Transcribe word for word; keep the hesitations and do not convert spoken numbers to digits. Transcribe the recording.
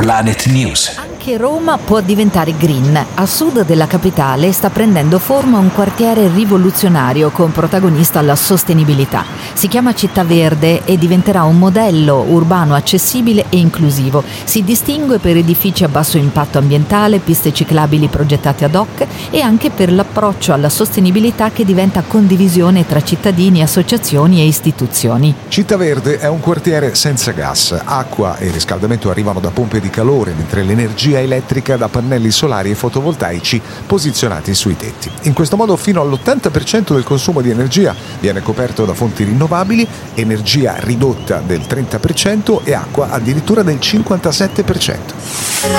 Planet News. Anche Roma può diventare green. A sud della capitale sta prendendo forma un quartiere rivoluzionario con protagonista la sostenibilità. Si chiama Città Verde e diventerà un modello urbano accessibile e inclusivo. Si distingue per edifici a basso impatto ambientale, piste ciclabili progettate ad hoc e anche per l'approccio alla sostenibilità che diventa condivisione tra cittadini, associazioni e istituzioni. Città Verde è un quartiere senza gas. Acqua e riscaldamento arrivano da pompe di calore, mentre l'energia elettrica da pannelli solari e fotovoltaici posizionati sui tetti. In questo modo fino all'ottanta per cento del consumo di energia viene coperto da fonti rinnovabili, energia ridotta del trenta per cento e acqua addirittura del cinquantasette per cento.